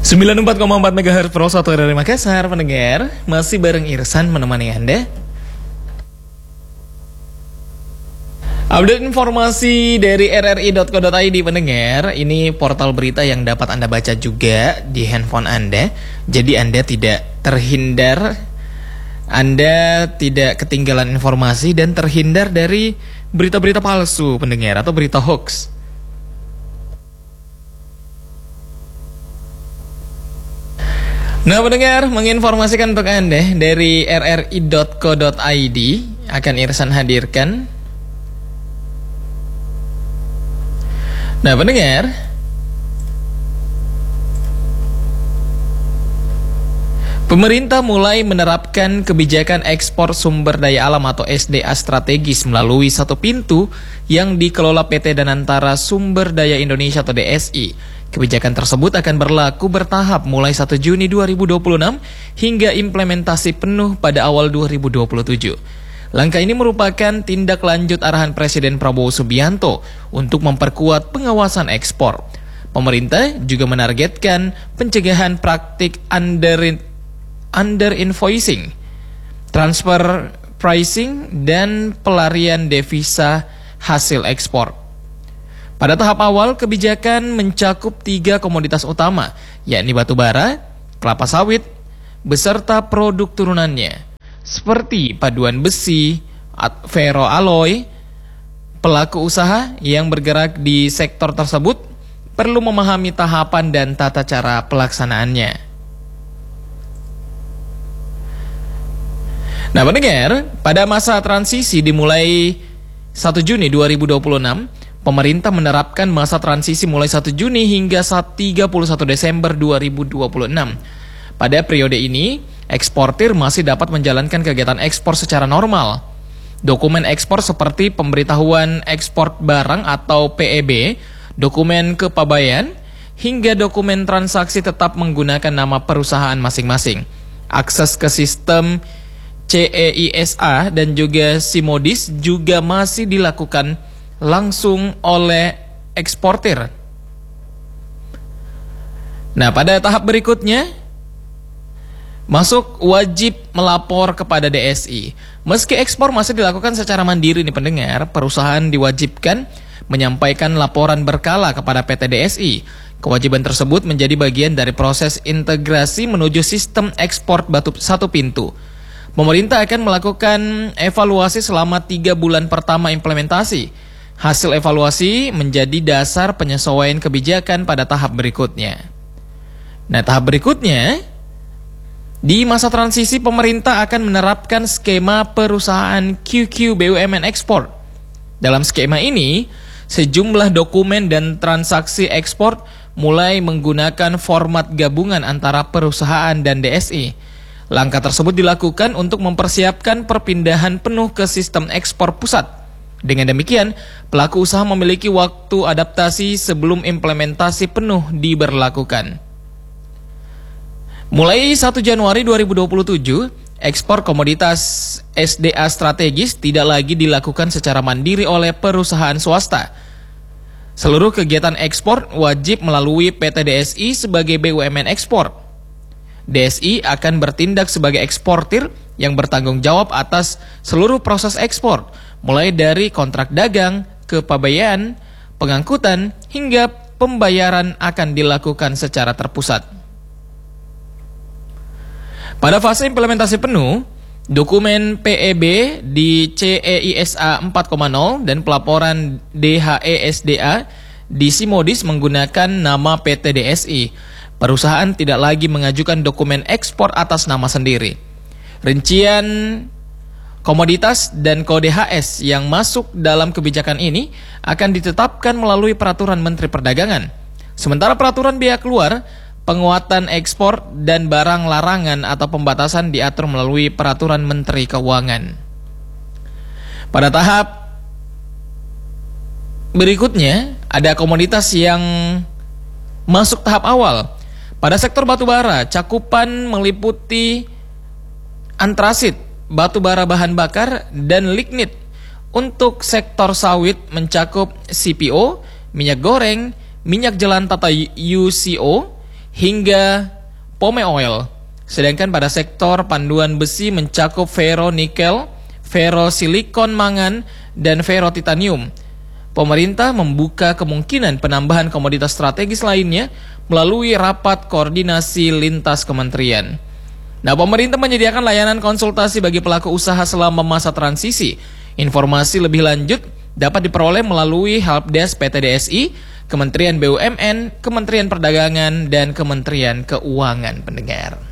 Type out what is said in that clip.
94,4 MHz Pro 1 dari Makassar, pendengar. Masih bareng Irsan menemani Anda. Update informasi dari rri.co.id, pendengar. Ini portal berita yang dapat Anda baca juga di handphone Anda. Jadi Anda tidak terhindar, Anda tidak ketinggalan informasi dan terhindar dari berita-berita palsu, pendengar, atau berita hoax. Nah, pendengar, menginformasikan untuk Anda dari rri.co.id akan Irsan hadirkan. Nah, pendengar, pemerintah mulai menerapkan kebijakan ekspor sumber daya alam atau SDA strategis melalui satu pintu yang dikelola PT Danantara Sumber Daya Indonesia atau DSI. Kebijakan tersebut akan berlaku bertahap mulai 1 Juni 2026 hingga implementasi penuh pada awal 2027. Langkah ini merupakan tindak lanjut arahan Presiden Prabowo Subianto untuk memperkuat pengawasan ekspor. Pemerintah juga menargetkan pencegahan praktik under invoicing, transfer pricing, dan pelarian devisa hasil ekspor. Pada tahap awal, kebijakan mencakup 3 komoditas utama, yakni batu bara, kelapa sawit, beserta produk turunannya, seperti paduan besi, ferroalloy. Pelaku usaha yang bergerak di sektor tersebut perlu memahami tahapan dan tata cara pelaksanaannya. Nah, pendengar, pada masa transisi dimulai 1 Juni 2026, pemerintah menerapkan masa transisi mulai 1 Juni hingga 31 Desember 2026. Pada periode ini, eksportir masih dapat menjalankan kegiatan ekspor secara normal. Dokumen ekspor seperti pemberitahuan ekspor barang atau PEB, dokumen kepabeanan, hingga dokumen transaksi tetap menggunakan nama perusahaan masing-masing. Akses ke sistem CEISA dan juga Simodis juga masih dilakukan langsung oleh eksportir. Nah, pada tahap berikutnya masuk wajib melapor kepada DSI. Meski ekspor masih dilakukan secara mandiri nih pendengar, perusahaan diwajibkan menyampaikan laporan berkala kepada PT DSI. Kewajiban tersebut menjadi bagian dari proses integrasi menuju sistem ekspor batu satu pintu. Pemerintah akan melakukan evaluasi selama 3 bulan pertama implementasi. Hasil evaluasi menjadi dasar penyesuaian kebijakan pada tahap berikutnya. Nah, tahap berikutnya, di masa transisi pemerintah akan menerapkan skema perusahaan QQ BUMN ekspor. Dalam skema ini, sejumlah dokumen dan transaksi ekspor mulai menggunakan format gabungan antara perusahaan dan DSI. Langkah tersebut dilakukan untuk mempersiapkan perpindahan penuh ke sistem ekspor pusat. Dengan demikian, pelaku usaha memiliki waktu adaptasi sebelum implementasi penuh diberlakukan. Mulai 1 Januari 2027, ekspor komoditas SDA strategis tidak lagi dilakukan secara mandiri oleh perusahaan swasta. Seluruh kegiatan ekspor wajib melalui PT DSI sebagai BUMN ekspor. DSI akan bertindak sebagai eksportir yang bertanggung jawab atas seluruh proses ekspor, mulai dari kontrak dagang, kepabeanan, pengangkutan, hingga pembayaran akan dilakukan secara terpusat. Pada fase implementasi penuh, dokumen PEB di CEISA 4.0 dan pelaporan DHE-SDA di Simodis menggunakan nama PT DSI. Perusahaan tidak lagi mengajukan dokumen ekspor atas nama sendiri. Rincian komoditas dan kode HS yang masuk dalam kebijakan ini akan ditetapkan melalui peraturan Menteri Perdagangan. Sementara peraturan biaya keluar, penguatan ekspor dan barang larangan atau pembatasan diatur melalui peraturan Menteri Keuangan. Pada tahap berikutnya, ada komoditas yang masuk tahap awal. Pada sektor batubara, cakupan meliputi antrasit, batu bara bahan bakar, dan lignit. Untuk sektor sawit mencakup CPO, minyak goreng, minyak jelantah atau UCO, hingga pome oil. Sedangkan pada sektor panduan besi mencakup ferro-nikel, ferro-silikon mangan, dan ferro-titanium. Pemerintah membuka kemungkinan penambahan komoditas strategis lainnya melalui rapat koordinasi lintas kementerian. Nah, pemerintah menyediakan layanan konsultasi bagi pelaku usaha selama masa transisi. Informasi lebih lanjut dapat diperoleh melalui Helpdesk PT DSI, Kementerian BUMN, Kementerian Perdagangan, dan Kementerian Keuangan, pendengar.